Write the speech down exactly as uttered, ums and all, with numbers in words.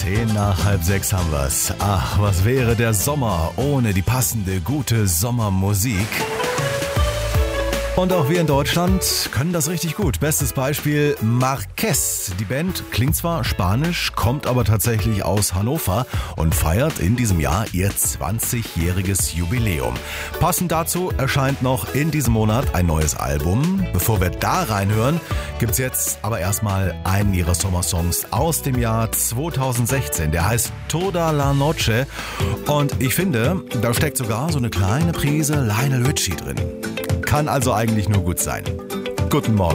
Zehn nach halb sechs haben wir's. Ach, was wäre der Sommer ohne die passende, gute Sommermusik? Und auch wir in Deutschland können das richtig gut. Bestes Beispiel Marquez. Die Band klingt zwar spanisch, kommt aber tatsächlich aus Hannover und feiert in diesem Jahr ihr zwanzigjähriges Jubiläum. Passend dazu erscheint noch in diesem Monat ein neues Album. Bevor wir da reinhören, gibt's jetzt aber erstmal einen ihrer Sommersongs aus dem Jahr zweitausendsechzehn. Der heißt Toda la Noche und ich finde, da steckt sogar so eine kleine Prise Lionel Richie drin. Kann also eigentlich nur gut sein. Guten Morgen.